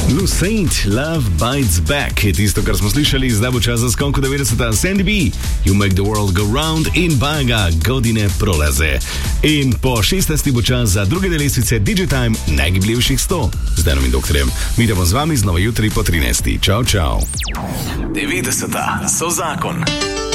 Saint, Love Bites Back je tisto, kar smo slišali, zdaj bo čas za skonku 90. Sandy B, You Make the World Go Round in Baga, godine prolaze. In po 16. bo čas za druge lestvice Digitime najgibljivših 100. Z Danom in doktorjem. Mi idemo z vami znova jutri po 13. Čau, čau. 90. so zakon.